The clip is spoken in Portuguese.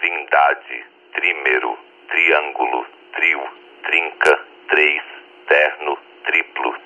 trindade, trímero, triângulo, trio, trinca, três, terno, triplo,